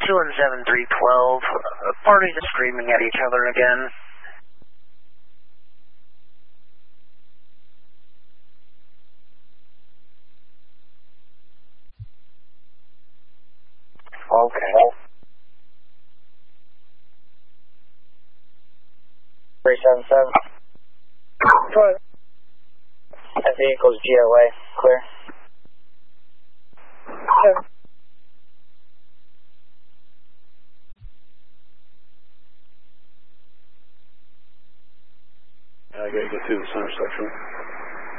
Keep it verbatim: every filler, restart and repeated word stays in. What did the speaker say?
two one seven three twelve. Uh, parties are screaming at each other again. Okay. three seven seven. What? F equals G O A. Clear. Seven. I gotta get through this intersection.